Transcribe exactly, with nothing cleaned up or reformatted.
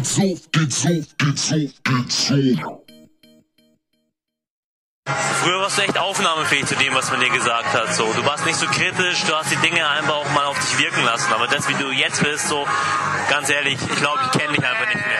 So, geht so, geht so, geht so. Früher warst du echt aufnahmefähig zu dem, was man dir gesagt hat. So, du warst nicht so kritisch, du hast die Dinge einfach auch mal auf dich wirken lassen. Aber das, wie du jetzt bist, so, ganz ehrlich, ich glaube, ich kenne dich einfach nicht mehr.